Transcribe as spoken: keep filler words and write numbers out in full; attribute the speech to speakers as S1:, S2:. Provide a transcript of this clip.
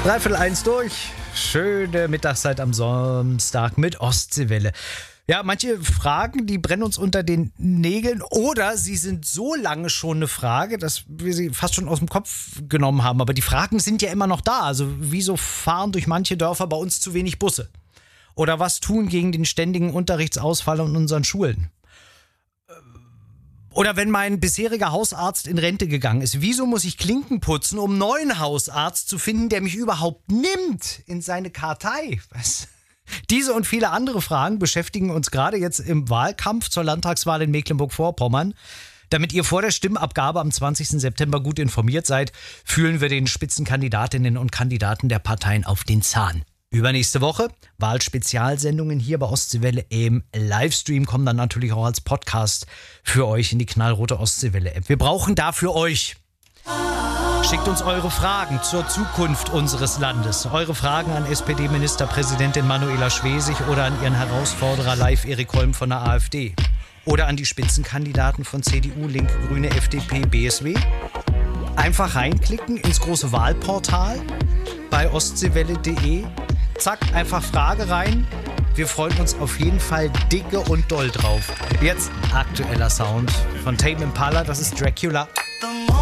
S1: Dreiviertel eins durch. Schöne Mittagszeit am Samstag mit Ostseewelle. Ja, manche Fragen, die brennen uns unter den Nägeln oder sie sind so lange schon eine Frage, dass wir sie fast schon aus dem Kopf genommen haben. Aber die Fragen sind ja immer noch da. Also wieso fahren durch manche Dörfer bei uns zu wenig Busse? Oder was tun gegen den ständigen Unterrichtsausfall in unseren Schulen? Oder wenn mein bisheriger Hausarzt in Rente gegangen ist, wieso muss ich Klinken putzen, um einen neuen Hausarzt zu finden, der mich überhaupt nimmt in seine Kartei? Was? Diese und viele andere Fragen beschäftigen uns gerade jetzt im Wahlkampf zur Landtagswahl in Mecklenburg-Vorpommern. Damit ihr vor der Stimmabgabe am zwanzigsten September gut informiert seid, fühlen wir den Spitzenkandidatinnen und Kandidaten der Parteien auf den Zahn. Übernächste Woche Wahlspezialsendungen hier bei Ostseewelle im Livestream, kommen dann natürlich auch als Podcast für euch in die knallrote Ostseewelle-App. Wir brauchen dafür euch. Schickt uns eure Fragen zur Zukunft unseres Landes. Eure Fragen an S P D-Ministerpräsidentin Manuela Schwesig oder an ihren Herausforderer live Erik Holm von der AfD. Oder an die Spitzenkandidaten von C D U, Linke, Grüne, F D P, B S W. Einfach reinklicken ins große Wahlportal bei ostseewelle punkt de. Zack, einfach Frage rein. Wir freuen uns auf jeden Fall dicke und doll drauf. Jetzt aktueller Sound von Tame Impala, das ist Dracula.